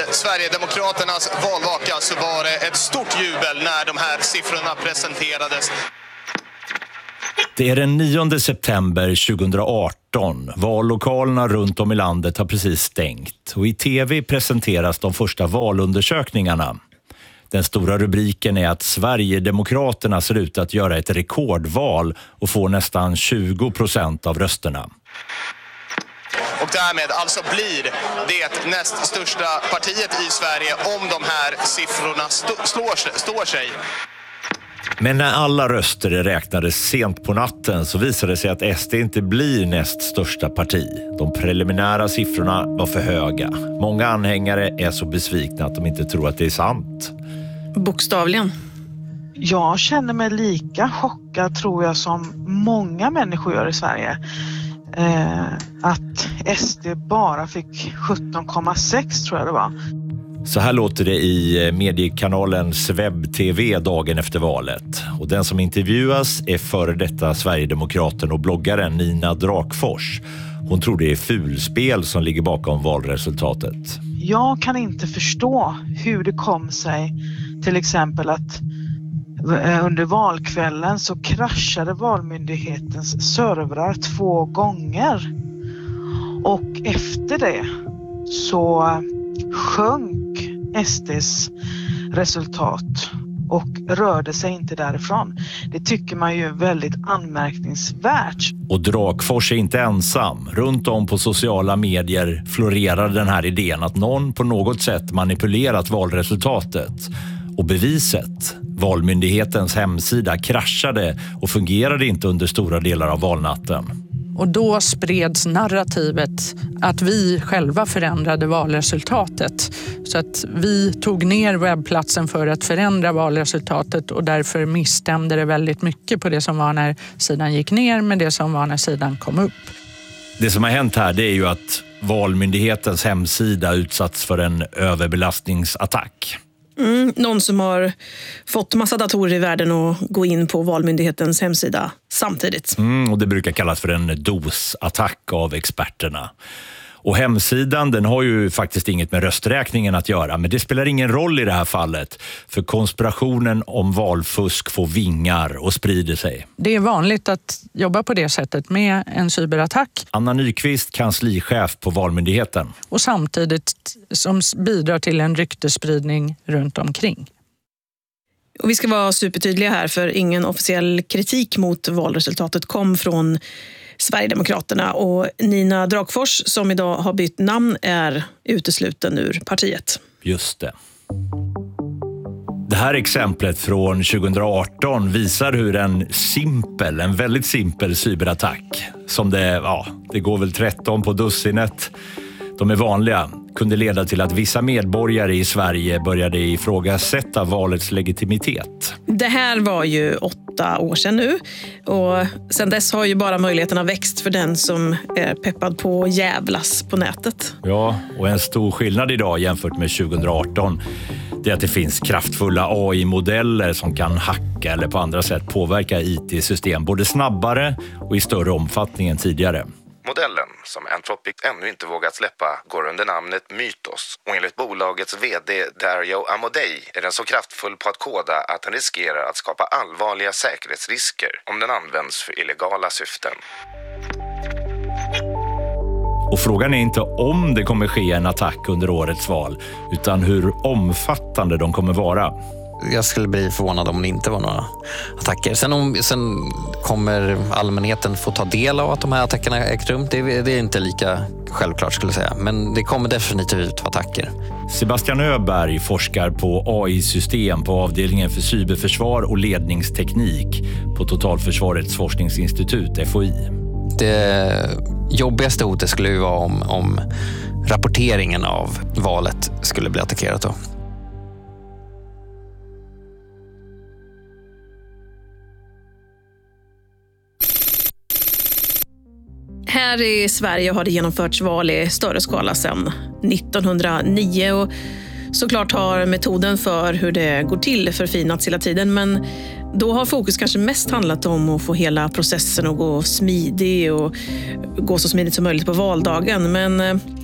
Sverigedemokraternas valvaka så var det ett stort jubel när de här siffrorna presenterades. Det är den 9 september 2018. Vallokalerna runt om i landet har precis stängt. Och i tv presenteras de första valundersökningarna. Den stora rubriken är att Sverigedemokraterna ser ut att göra ett rekordval och få nästan 20% av rösterna. Och därmed alltså blir det näst största partiet i Sverige om de här siffrorna står sig. Men när alla röster räknades sent på natten så visade det sig att SD inte blir näst största parti. De preliminära siffrorna var för höga. Många anhängare är så besvikna att de inte tror att det är sant. Bokstavligen. Jag känner mig lika chockad tror jag som många människor gör i Sverige. Att SD bara fick 17,6 tror jag det var. Så här låter det i mediekanalens webb-tv dagen efter valet. Och den som intervjuas är före detta Sverigedemokraten och bloggaren Nina Drakfors. Hon tror det är fulspel som ligger bakom valresultatet. Jag kan inte förstå hur det kom sig till exempel att under valkvällen så kraschade Valmyndighetens servrar 2 gånger. Och efter det så sjönk SDs resultat och rörde sig inte därifrån. Det tycker man ju är väldigt anmärkningsvärt. Och Drakfors är inte ensam. Runt om på sociala medier florerar den här idén att någon på något sätt manipulerat valresultatet. Och beviset, Valmyndighetens hemsida, kraschade och fungerade inte under stora delar av valnatten. Och då spreds narrativet att vi själva förändrade valresultatet. Så att vi tog ner webbplatsen för att förändra valresultatet och därför misstämde det väldigt mycket på det som var när sidan gick ner med det som var när sidan kom upp. Det som har hänt här det är ju att Valmyndighetens hemsida utsatts för en överbelastningsattack. Någon som har fått massa datorer i världen att gå in på Valmyndighetens hemsida samtidigt. Och det brukar kallas för en DOS-attack av experterna. Och hemsidan den har ju faktiskt inget med rösträkningen att göra, men det spelar ingen roll i det här fallet. För konspirationen om valfusk får vingar och sprider sig. Det är vanligt att jobba på det sättet med en cyberattack. Anna Nyqvist, kanslichef på Valmyndigheten. Och samtidigt som bidrar till en ryktespridning runt omkring. Och vi ska vara supertydliga här för ingen officiell kritik mot valresultatet kom från Sverigedemokraterna och Nina Drakfors som idag har bytt namn är utesluten ur partiet. Just det. Det här exemplet från 2018 visar hur en väldigt simpel cyberattack som det går väl 13 på dussinet. De är vanliga, kunde leda till att vissa medborgare i Sverige började ifrågasätta valets legitimitet. Det här var ju 8 år sedan nu och sedan dess har ju bara möjligheterna växt för den som är peppad på jävlas på nätet. Ja, och en stor skillnad idag jämfört med 2018 det är att det finns kraftfulla AI-modeller som kan hacka eller på andra sätt påverka IT-system både snabbare och i större omfattning än tidigare. Modellen, som Anthropic ännu inte vågat släppa, går under namnet Mythos och enligt bolagets vd Dario Amodei är den så kraftfull på att koda att den riskerar att skapa allvarliga säkerhetsrisker om den används för illegala syften. Och frågan är inte om det kommer ske en attack under årets val, utan hur omfattande de kommer vara. Jag skulle bli förvånad om det inte var några attacker. Sen kommer allmänheten få ta del av att de här attackerna ägt rum. Det är inte lika självklart skulle jag säga. Men det kommer definitivt vara attacker. Sebastian Öberg forskar på AI-system på avdelningen för cyberförsvar och ledningsteknik på Totalförsvarets forskningsinstitut, FOI. Det jobbigaste hotet skulle ju vara om rapporteringen av valet skulle bli attackerat då. Här i Sverige har det genomförts val i större skala sedan 1909 och såklart har metoden för hur det går till förfinats hela tiden, men då har fokus kanske mest handlat om att få hela processen att gå smidig och gå så smidigt som möjligt på valdagen. Men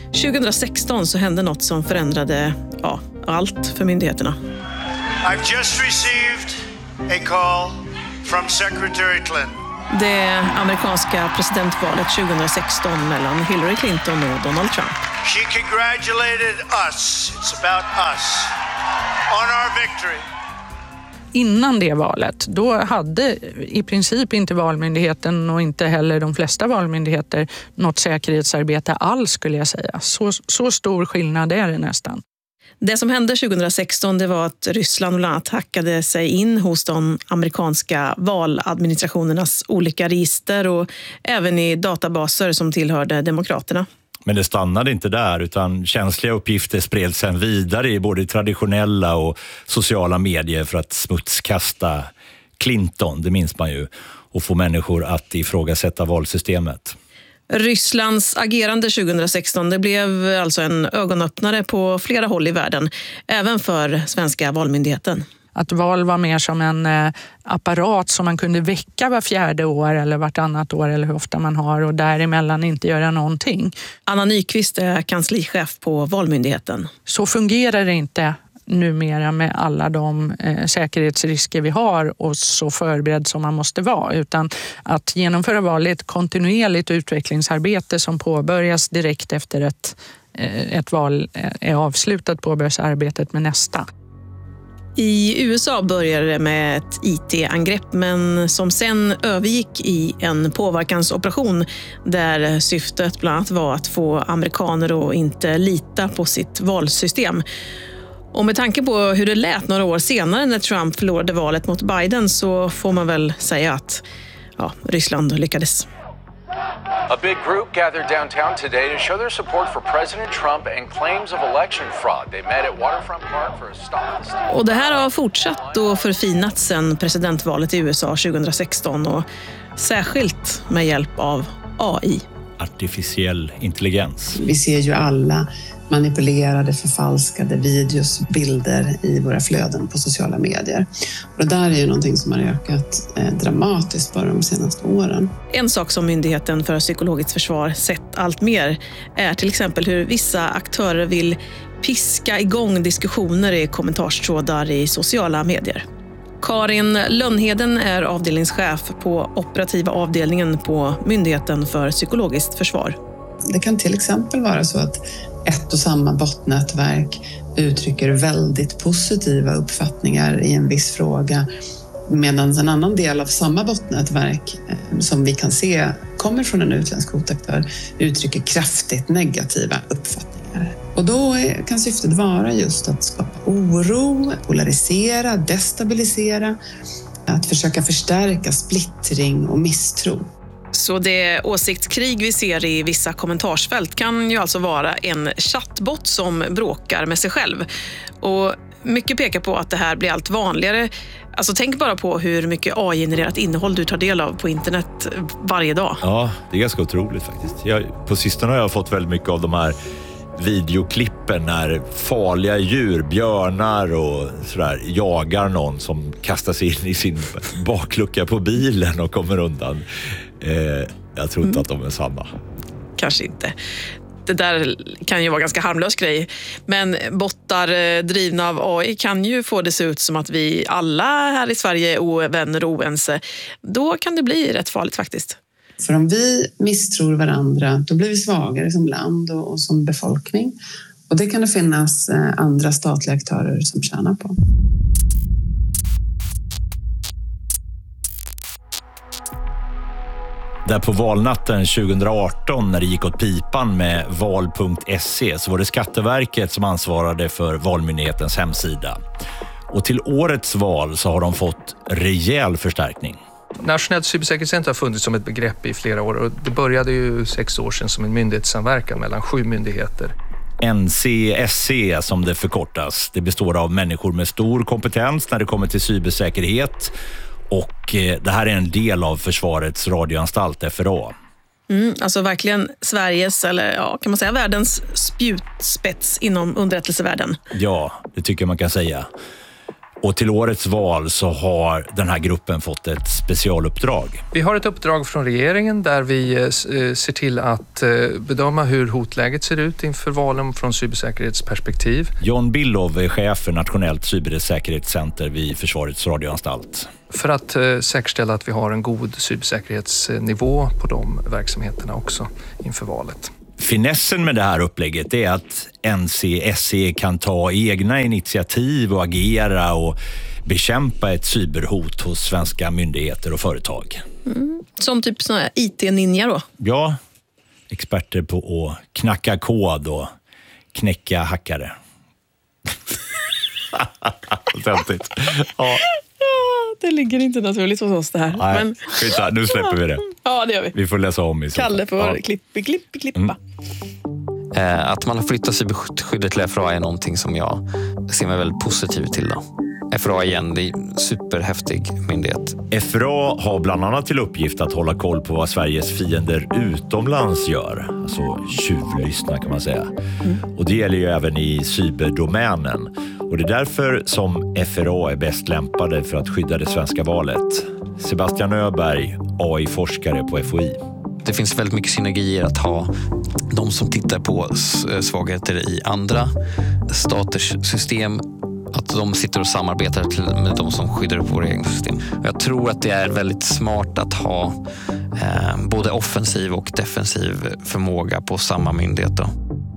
2016 så hände något som förändrade allt för myndigheterna. I've just received a call from Secretary Clinton. Det amerikanska presidentvalet 2016 mellan Hillary Clinton och Donald Trump. She congratulated us. It's about us. On our victory. Innan det valet, då hade i princip inte Valmyndigheten och inte heller de flesta valmyndigheter något säkerhetsarbete alls, skulle jag säga. Så stor skillnad är det nästan. Det som hände 2016 det var att Ryssland bland annat hackade sig in hos de amerikanska valadministrationernas olika register och även i databaser som tillhörde demokraterna. Men det stannade inte där, utan känsliga uppgifter spreds sedan vidare i både traditionella och sociala medier för att smutskasta Clinton, det minns man ju, och få människor att ifrågasätta valsystemet. Rysslands agerande 2016 det blev alltså en ögonöppnare på flera håll i världen, även för svenska valmyndigheten. Att val var mer som en apparat som man kunde väcka var 4:e år eller vartannat år eller hur ofta man har och däremellan inte göra någonting. Anna Nyqvist är kanslichef på Valmyndigheten. Så fungerar det inte numera med alla de säkerhetsrisker vi har och så förberedd som man måste vara, utan att genomföra val är ett kontinuerligt utvecklingsarbete som påbörjas direkt efter ett val är avslutat, påbörjas arbetet med nästa. I USA började det med ett IT-angrepp men som sen övergick i en påverkansoperation där syftet bland annat var att få amerikaner att inte lita på sitt valsystem. Och med tanke på hur det lät några år senare när Trump förlorade valet mot Biden så får man väl säga att Ryssland lyckades. A big group gathered downtown today to show their support for President Trump and claims of election fraud. They met at Waterfront Park for a stop. Och det här har fortsatt och förfinats sedan presidentvalet i USA 2016 och särskilt med hjälp av AI. Artificiell intelligens. Vi ser ju alla manipulerade, förfalskade videos, bilder i våra flöden på sociala medier. Och det där är ju någonting som har ökat dramatiskt bara de senaste åren. En sak som Myndigheten för psykologiskt försvar sett allt mer är till exempel hur vissa aktörer vill piska igång diskussioner i kommentarstrådar i sociala medier. Karin Lönnheden är avdelningschef på operativa avdelningen på Myndigheten för psykologiskt försvar. Det kan till exempel vara så att ett och samma botnätverk uttrycker väldigt positiva uppfattningar i en viss fråga medan en annan del av samma botnätverk som vi kan se kommer från en utländsk hotaktör uttrycker kraftigt negativa uppfattningar. Och då kan syftet vara just att skapa oro, polarisera, destabilisera, att försöka förstärka splittring och misstro. Så det åsiktskrig vi ser i vissa kommentarsfält kan ju alltså vara en chattbot som bråkar med sig själv. Och mycket pekar på att det här blir allt vanligare. Alltså tänk bara på hur mycket AI-genererat innehåll du tar del av på internet varje dag. Ja, det är ganska otroligt faktiskt. På sistone har jag fått väldigt mycket av de här videoklippen när farliga djur, björnar och sådär, jagar någon som kastar sig in i sin baklucka på bilen och kommer undan. Jag tror inte att de är sanna. Kanske inte. Det där kan ju vara ganska harmlös grej. Men bottar drivna av AI kan ju få det se ut som att vi alla här i Sverige är ovänner och oense. Då kan det bli rätt farligt faktiskt. För om vi misstror varandra, då blir vi svagare som land och som befolkning. Och det kan det finnas andra statliga aktörer som tjänar på. Där på valnatten 2018 när det gick åt pipan med val.se så var det Skatteverket som ansvarade för Valmyndighetens hemsida. Och till årets val så har de fått rejäl förstärkning. Nationellt cybersäkerhetscenter har funnits som ett begrepp i flera år och det började ju 6 år sedan som en myndighetssamverkan mellan 7 myndigheter. NCSC som det förkortas. Det består av människor med stor kompetens när det kommer till cybersäkerhet. Och det här är en del av Försvarets radioanstalt, FRA. Alltså verkligen Sveriges, eller kan man säga världens spjutspets inom underrättelsevärlden. Ja, det tycker man kan säga. Och till årets val så har den här gruppen fått ett specialuppdrag. Vi har ett uppdrag från regeringen där vi ser till att bedöma hur hotläget ser ut inför valen från cybersäkerhetsperspektiv. John Billov är chef för Nationellt cybersäkerhetscenter vid Försvarets radioanstalt. För att säkerställa att vi har en god cybersäkerhetsnivå på de verksamheterna också inför valet. Finessen med det här upplägget är att NCSC kan ta egna initiativ och agera och bekämpa ett cyberhot hos svenska myndigheter och företag. Som typ såna här IT-ninja då? Ja, experter på att knacka kod och knäcka hackare. Töntigt. Ja. Det ligger inte naturligt hos oss det här. Nej, men... skita, nu släpper vi det. Ja, det gör vi. Vi får läsa om i så fall. Kalle får klippa. Att man har flyttat cyberskyddet till FRA är någonting som jag ser mig väldigt positiv till då. FRA igen, det är en superhäftig myndighet. FRA har bland annat till uppgift att hålla koll på vad Sveriges fiender utomlands gör. Alltså tjuvlyssna kan man säga. Och det gäller ju även i cyberdomänen. Och det är därför som FRA är bäst lämpade för att skydda det svenska valet. Sebastian Öberg, AI-forskare på FOI. Det finns väldigt mycket synergier att ha de som tittar på svagheter i andra staters system, att de sitter och samarbetar med de som skyddar upp våra egna system. Jag tror att det är väldigt smart att ha både offensiv och defensiv förmåga på samma myndighet då.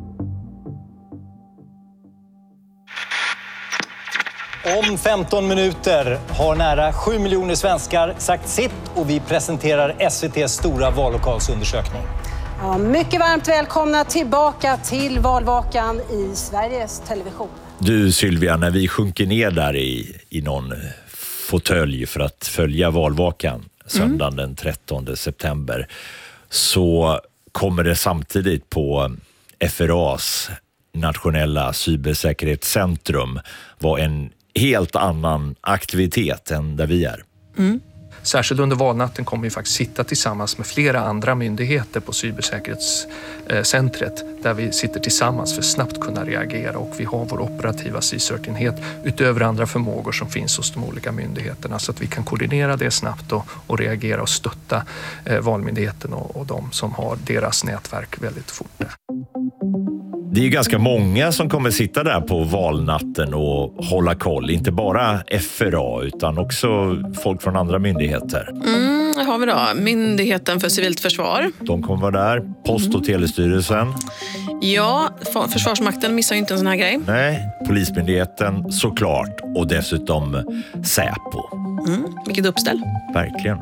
Om 15 minuter har nära 7 miljoner svenskar sagt sitt och vi presenterar SVT:s stora vallokalsundersökning. Ja, mycket varmt välkomna tillbaka till valvakan i Sveriges Television. Du Sylvia, när vi sjunker ner där i någon fåtölj för att följa valvakan söndagen den 13 september så kommer det samtidigt på FRAs nationella cybersäkerhetscentrum vara en helt annan aktivitet än där vi är. Särskilt under valnatten kommer vi faktiskt sitta tillsammans med flera andra myndigheter på cybersäkerhetscentret där vi sitter tillsammans för att snabbt kunna reagera, och vi har vår operativa CSIRT-enhet utöver andra förmågor som finns hos de olika myndigheterna så att vi kan koordinera det snabbt och reagera och stötta valmyndigheten och de som har deras nätverk väldigt fort. Det är ju ganska många som kommer sitta där på valnatten och hålla koll. Inte bara FRA utan också folk från andra myndigheter. Här har vi då Myndigheten för civilt försvar. De kommer vara där. Post- och telestyrelsen. Ja, Försvarsmakten missar ju inte en sån här grej. Nej, Polismyndigheten såklart. Och dessutom Säpo. Vilket uppställ. Verkligen.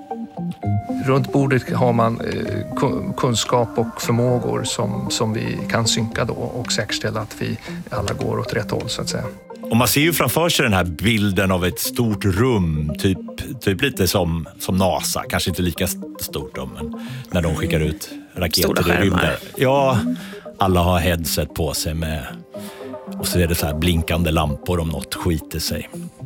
Runt bordet har man kunskap och förmågor som vi kan synka då och säkerställa att vi alla går åt rätt håll så att säga. Och man ser ju framför sig den här bilden av ett stort rum, typ lite som NASA, kanske inte lika stort då, men när de skickar ut raketer i rymden. Ja, alla har headset på sig med, och så är det så här blinkande lampor om något skiter sig.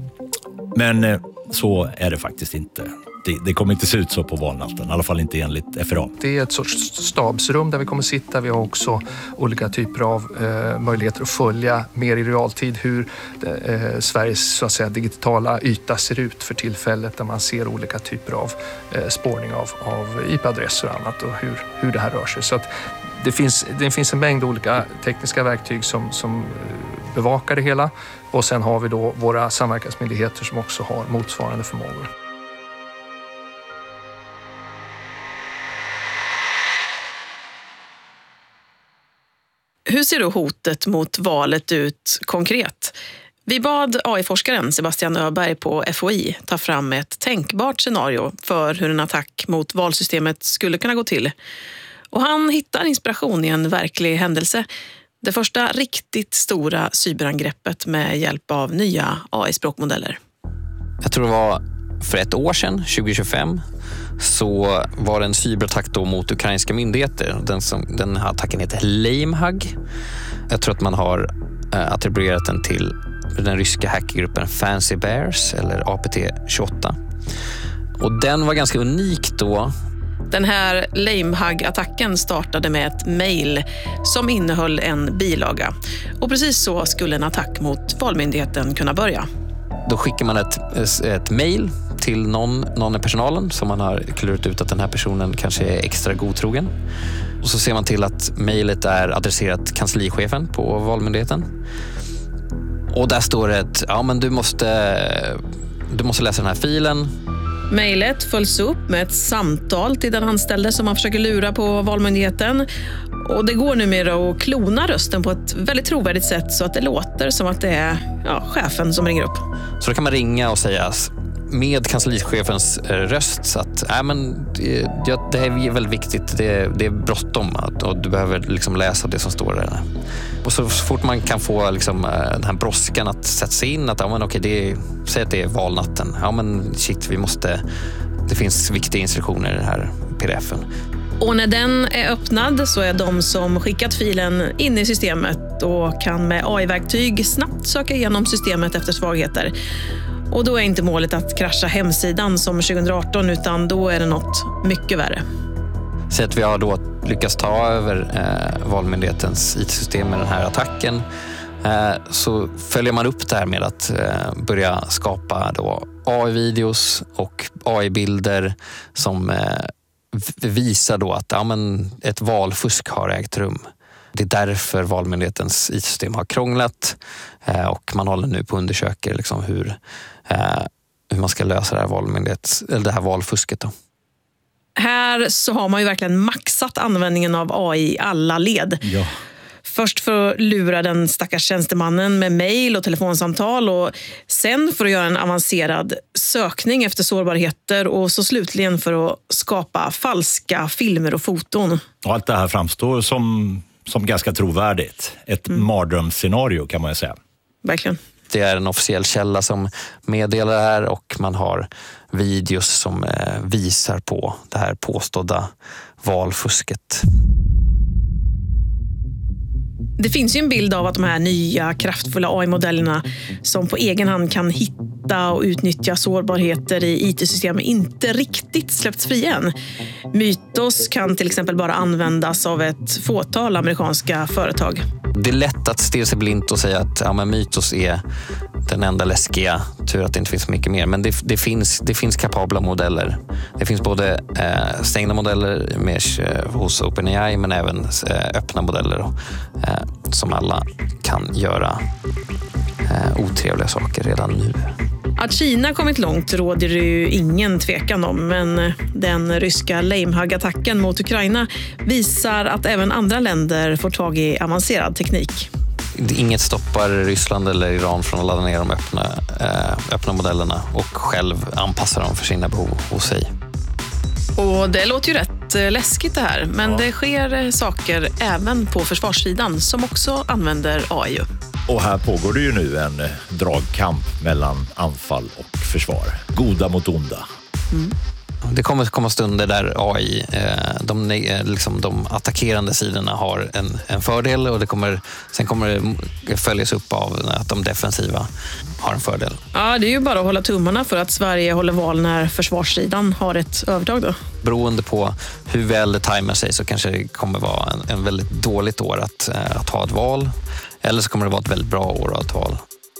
Men så är det faktiskt inte. Det kommer inte se ut så på valnatten, i alla fall inte enligt FRA. Det är ett sorts stabsrum där vi kommer sitta. Vi har också olika typer av möjligheter att följa mer i realtid hur Sveriges så att säga, digitala yta ser ut för tillfället, där man ser olika typer av spårning av IP-adresser och annat och hur det här rör sig. Så att det finns en mängd olika tekniska verktyg som bevakar det hela, och sen har vi då våra samverkansmyndigheter som också har motsvarande förmågor. Hur ser då hotet mot valet ut konkret? Vi bad AI-forskaren Sebastian Öberg på FOI ta fram ett tänkbart scenario för hur en attack mot valsystemet skulle kunna gå till. Och han hittar inspiration i en verklig händelse. Det första riktigt stora cyberangreppet med hjälp av nya AI-språkmodeller. Jag tror det var för ett år sedan, 2025, så var det en cyberattack då mot ukrainska myndigheter. Den här attacken heter LameHug. Jag tror att man har attribuerat den till den ryska hackergruppen Fancy Bears eller APT28. Och den var ganska unik då. Den här LameHug-attacken startade med ett mejl som innehöll en bilaga. Och precis så skulle en attack mot valmyndigheten kunna börja. Då skickar man ett mejl till någon i personalen som man har klurat ut att den här personen kanske är extra godtrogen. Och så ser man till att mejlet är adresserat kanslichefen på Valmyndigheten. Och där står det att men du måste läsa den här filen. Mejlet följs upp med ett samtal till den anställde som man försöker lura på Valmyndigheten. Och det går numera att klona rösten på ett väldigt trovärdigt sätt så att det låter som att det är chefen som ringer upp. Så då kan man ringa och säga med kanslichefens röst så att det är väldigt viktigt, det är bråttom och du behöver liksom läsa det som står där. Och så fort man kan få liksom, den här brådskan att sätta sig in att säg att det är valnatten. Det finns viktiga instruktioner i den här pdf-en. Och när den är öppnad så är de som skickat filen inne i systemet och kan med AI-verktyg snabbt söka igenom systemet efter svagheter. Och då är inte målet att krascha hemsidan som 2018 utan då är det något mycket värre. Så att vi har då lyckats ta över Valmyndighetens IT-system med den här attacken. Så följer man upp det här med att börja skapa då AI-videos och AI-bilder som visar då att ett valfusk har ägt rum. Det är därför Valmyndighetens IT-system har krånglat och man håller nu på att undersöka liksom hur man ska lösa det här valfusket då. Här så har man ju verkligen maxat användningen av AI i alla led. Ja. Först för att lura den stackars tjänstemannen med mejl och telefonsamtal och sen för att göra en avancerad sökning efter sårbarheter och så slutligen för att skapa falska filmer och foton. Och allt det här framstår som ganska trovärdigt. Ett mardrömsscenario kan man ju säga. Verkligen. Det är en officiell källa som meddelar det här och man har videos som visar på det här påstådda valfusket. Det finns ju en bild av att de här nya kraftfulla AI-modellerna som på egen hand kan hitta och utnyttja sårbarheter i IT-system inte riktigt släppts fri än. Mytos kan till exempel bara användas av ett fåtal amerikanska företag. Det är lätt att stirra sig blint och säga att Mytos är den enda läskiga, tur att det inte finns mycket mer. Men det finns kapabla modeller. Det finns både stängda modeller hos OpenAI men även öppna modeller som alla kan göra otrevliga saker redan nu. Att Kina kommit långt råder det ju ingen tvekan om, men den ryska Lamehug-attacken mot Ukraina visar att även andra länder får tag i avancerad teknik. Inget stoppar Ryssland eller Iran från att ladda ner de öppna modellerna och själv anpassa dem för sina behov hos sig. Och det låter ju rätt läskigt det här, men det sker saker även på försvarssidan som också använder AI. Och här pågår det ju nu en dragkamp mellan anfall och försvar. Goda mot onda. Det kommer komma stunder där AI, de attackerande sidorna har en fördel och sen kommer det följas upp av att de defensiva har en fördel. Ja, det är ju bara att hålla tummarna för att Sverige håller val när försvarssidan har ett övertag då. Beroende på hur väl det tajmar sig så kanske det kommer vara en väldigt dåligt år att ha ett val. Eller så kommer det vara ett väldigt bra år att ha ett val.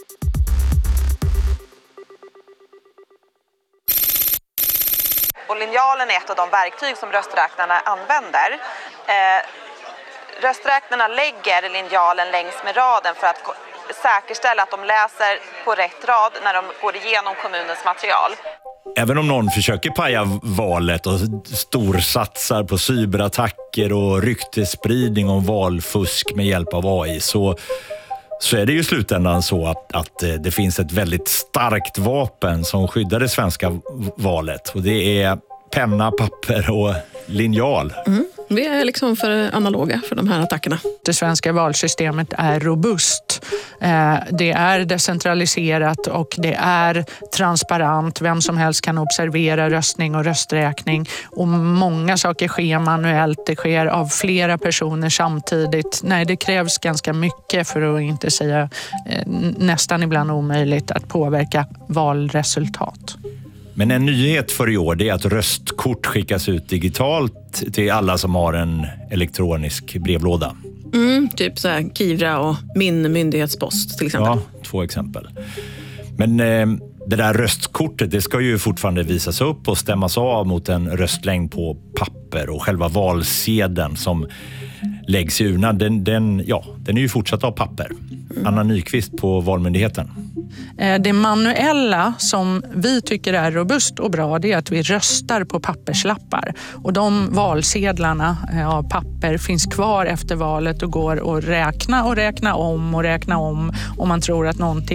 Och linjalen är ett av de verktyg som rösträknarna använder. Rösträknarna lägger linjalen längs med raden för att säkerställa att de läser på rätt rad när de går igenom kommunens material. Även om någon försöker paja valet och storsatsar på cyberattacker och ryktesspridning om valfusk med hjälp av AI så är det ju i slutändan så att det finns ett väldigt starkt vapen som skyddar det svenska valet. Och det är penna, papper och linjal. Vi är liksom för analoga för de här attackerna. Det svenska valsystemet är robust. Det är decentraliserat och det är transparent. Vem som helst kan observera röstning och rösträkning. Och många saker sker manuellt. Det sker av flera personer samtidigt. Nej, det krävs ganska mycket för att inte säga nästan ibland omöjligt att påverka valresultat. Men en nyhet för i år är att röstkort skickas ut digitalt till alla som har en elektronisk brevlåda. Typ så här Kivra och min myndighetspost till exempel. Ja, 2 exempel. Men det där röstkortet, det ska ju fortfarande visas upp och stämmas av mot en röstlängd på papper, och själva valsedeln som läggs i urnan, den är ju fortsatt av papper. Anna Nyqvist på Valmyndigheten. Det manuella som vi tycker är robust och bra, det är att vi röstar på papperslappar. Och de valsedlarna av papper finns kvar efter valet och går att räkna om man tror att någonting